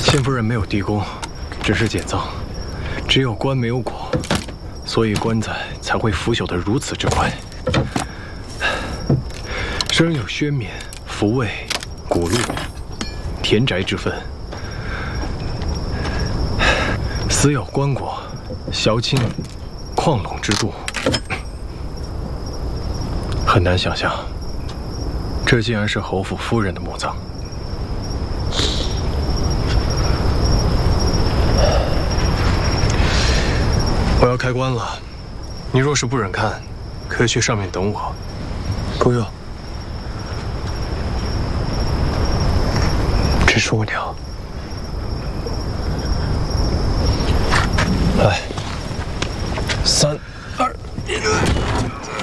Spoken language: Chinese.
谢夫人没有地宫，只是捡葬，只有棺没有椁，所以棺材才会腐朽得如此之快。生有宣冕、福位、古禄、田宅之分，死有棺椁、萧青、矿垄之度。很难想象，这竟然是侯府夫人的墓葬。 我要开棺了，你若是不忍看，可以去上面等我。 不用，只是我娘。 来，3、2、1。